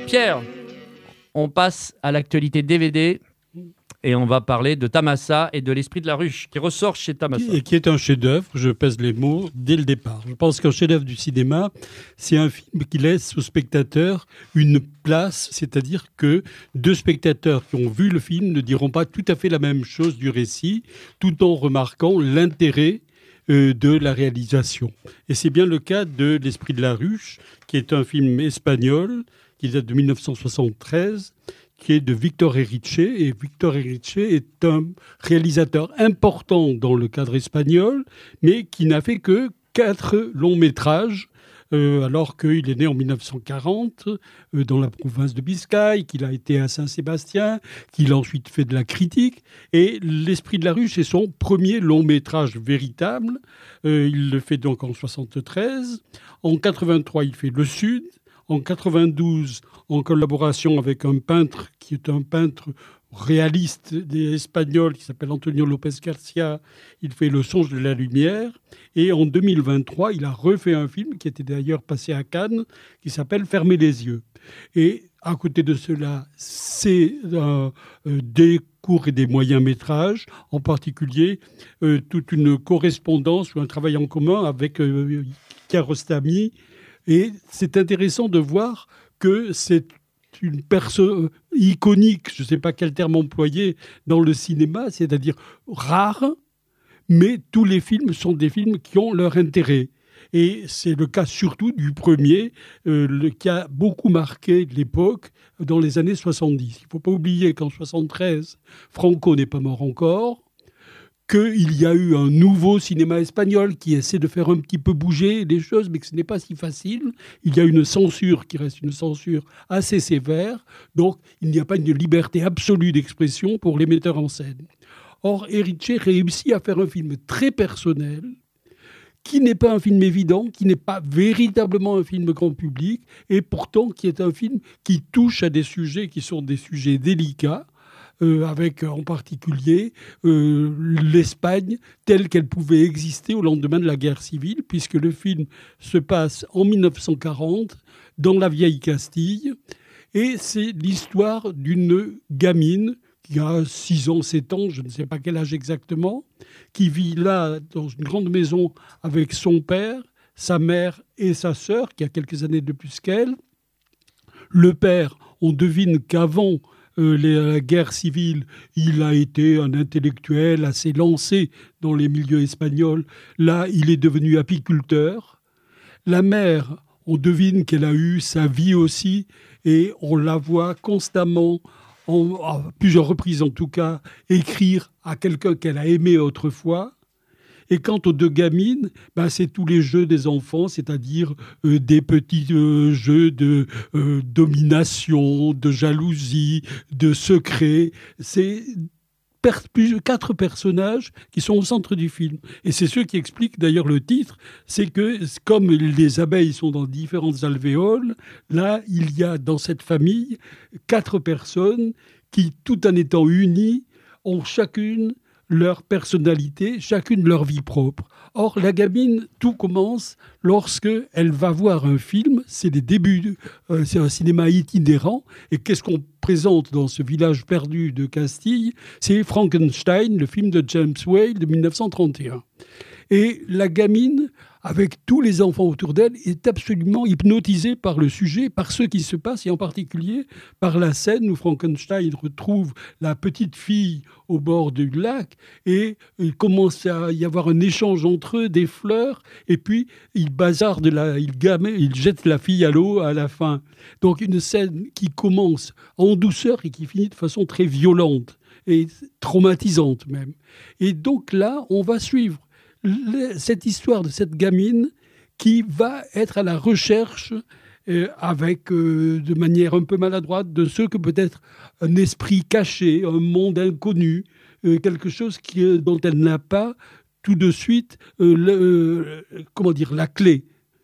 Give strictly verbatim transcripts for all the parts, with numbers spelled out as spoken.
Pierre, on passe à l'actualité D V D et on va parler de Tamassa et de l'Esprit de la Ruche qui ressort chez Tamassa. Et qui est un chef-d'œuvre, je pèse les mots, dès le départ. Je pense qu'un chef-d'œuvre du cinéma, c'est un film qui laisse au spectateur une place, c'est-à-dire que deux spectateurs qui ont vu le film ne diront pas tout à fait la même chose du récit, tout en remarquant l'intérêt euh, de la réalisation. Et c'est bien le cas de L'Esprit de la Ruche, qui est un film espagnol, qui date de mille neuf cent soixante-treize, qui est de Victor Erice. Et Victor Erice est un réalisateur important dans le cadre espagnol, mais qui n'a fait que quatre longs métrages, euh, alors qu'il est né en mille neuf cent quarante euh, dans la province de Biscaye, qu'il a été à Saint-Sébastien, qu'il a ensuite fait de la critique. Et L'Esprit de la Ruche est son premier long métrage véritable. Euh, il le fait donc en soixante-treize. En quatre-vingt-trois, il fait Le Sud. En quatre-vingt-douze, en collaboration avec un peintre qui est un peintre réaliste espagnol qui s'appelle Antonio López Garcia, il fait Le Songe de la Lumière. Et en deux mille vingt-trois, il a refait un film qui était d'ailleurs passé à Cannes, qui s'appelle Fermez les yeux. Et à côté de cela, c'est euh, des courts et des moyens métrages, en particulier euh, toute une correspondance ou un travail en commun avec euh, Kiarostami. Et c'est intéressant de voir que c'est une personne iconique, je ne sais pas quel terme employer, dans le cinéma, c'est-à-dire rare, mais tous les films sont des films qui ont leur intérêt. Et c'est le cas surtout du premier, euh, le, qui a beaucoup marqué l'époque dans les années soixante-dix. Il ne faut pas oublier qu'en soixante-treize, Franco n'est pas mort encore, qu'il y a eu un nouveau cinéma espagnol qui essaie de faire un petit peu bouger les choses, mais que ce n'est pas si facile. Il y a une censure qui reste une censure assez sévère, donc il n'y a pas une liberté absolue d'expression pour les metteurs en scène. Or, Erice réussit à faire un film très personnel, qui n'est pas un film évident, qui n'est pas véritablement un film grand public, et pourtant qui est un film qui touche à des sujets qui sont des sujets délicats, Euh, avec en particulier euh, l'Espagne telle qu'elle pouvait exister au lendemain de la guerre civile, puisque le film se passe en mille neuf cent quarante dans la vieille Castille, et c'est l'histoire d'une gamine qui a six ans, sept ans, je ne sais pas quel âge exactement, qui vit là dans une grande maison avec son père, sa mère et sa sœur, qui a quelques années de plus qu'elle. Le père, on devine qu'avant Euh, la guerre civile, il a été un intellectuel assez lancé dans les milieux espagnols. Là, il est devenu apiculteur. La mère, on devine qu'elle a eu sa vie aussi, et on la voit constamment, en, à plusieurs reprises en tout cas, écrire à quelqu'un qu'elle a aimé autrefois. Et quant aux deux gamines, ben c'est tous les jeux des enfants, c'est-à-dire euh, des petits euh, jeux de euh, domination, de jalousie, de secret. C'est per- plus, quatre personnages qui sont au centre du film. Et c'est ce qui explique d'ailleurs le titre, c'est que comme les abeilles sont dans différentes alvéoles, là, il y a dans cette famille quatre personnes qui, tout en étant unies, ont chacune leur personnalité, chacune leur vie propre. Or, la gamine, tout commence lorsque elle va voir un film. C'est les débuts, euh, c'est un cinéma itinérant. Et qu'est-ce qu'on présente dans ce village perdu de Castille? C'est Frankenstein, le film de James Whale de mille neuf cent trente et un. Et la gamine, avec tous les enfants autour d'elle, est absolument hypnotisée par le sujet, par ce qui se passe, et en particulier par la scène où Frankenstein retrouve la petite fille au bord du lac, et il commence à y avoir un échange entre eux, des fleurs, et puis il bazarde, la, il, gamme, il jette la fille à l'eau à la fin. Donc une scène qui commence en douceur et qui finit de façon très violente, et traumatisante même. Et donc là, on va suivre cette histoire de cette gamine qui va être à la recherche, euh, avec, euh, de manière un peu maladroite, de ce que peut être un esprit caché, un monde inconnu, euh, quelque chose qui, euh, dont elle n'a pas tout de suite euh, le, euh, comment dire, la clé.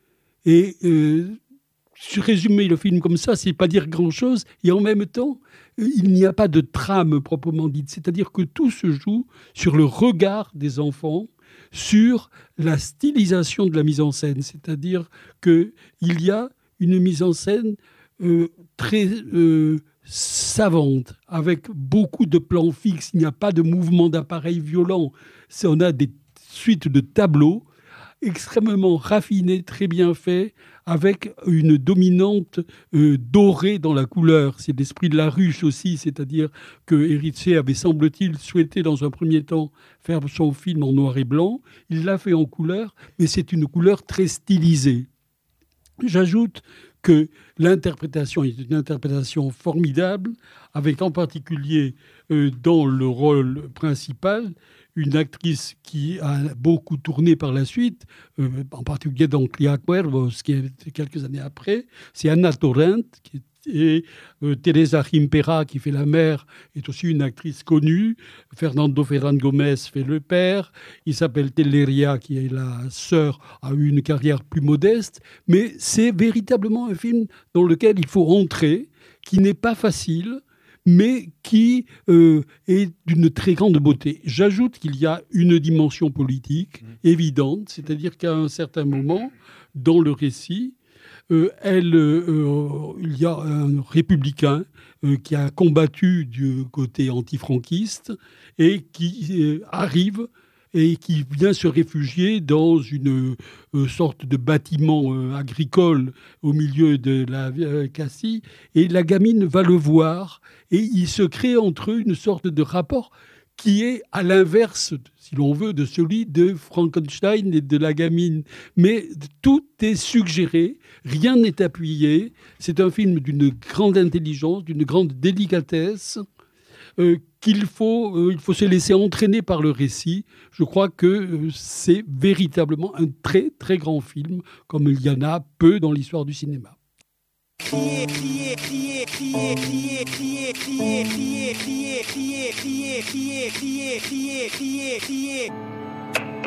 Et euh, résumer le film comme ça, c'est pas dire grand-chose. Et en même temps, il n'y a pas de trame proprement dite. C'est-à-dire que tout se joue sur le regard des enfants, sur la stylisation de la mise en scène. C'est-à-dire qu'il y a une mise en scène euh, très euh, savante, avec beaucoup de plans fixes. Il n'y a pas de mouvement d'appareil violent. C'est, on a des suites de tableaux extrêmement raffinés, très bien faits, avec une dominante euh, dorée dans la couleur. C'est l'esprit de la ruche aussi, c'est-à-dire que Eritrea avait, semble-t-il, souhaité dans un premier temps faire son film en noir et blanc. Il l'a fait en couleur, mais c'est une couleur très stylisée. J'ajoute que l'interprétation est une interprétation formidable, avec en particulier euh, dans le rôle principal une actrice qui a beaucoup tourné par la suite, euh, en particulier dans Clia Cuervos, qui est quelques années après. C'est Anna Torrent, qui est, et euh, Teresa Gimpera, qui fait la mère, est aussi une actrice connue. Fernando Ferran Gomez fait le père. Isabel Telleria, qui est la sœur, a eu une carrière plus modeste. Mais c'est véritablement un film dans lequel il faut entrer, qui n'est pas facile, mais qui euh, est d'une très grande beauté. J'ajoute qu'il y a une dimension politique mmh. évidente, c'est-à-dire qu'à un certain moment, dans le récit, euh, elle, euh, il y a un républicain euh, qui a combattu du côté antifranquiste et qui euh, arrive et qui vient se réfugier dans une euh, sorte de bâtiment euh, agricole au milieu de la euh, Cassie. Et la gamine va le voir et il se crée entre eux une sorte de rapport qui est à l'inverse, si l'on veut, de celui de Frankenstein et de la gamine. Mais tout est suggéré, rien n'est appuyé. C'est un film d'une grande intelligence, d'une grande délicatesse, Euh, qu'il faut, euh, il faut se laisser entraîner par le récit. Je crois que euh, c'est véritablement un très, très grand film, comme il y en a peu dans l'histoire du cinéma. Crier, crier, crier, crier, crier, crier, crier, crier, crier, crier, crier, crier, crier, crier, crier, crier.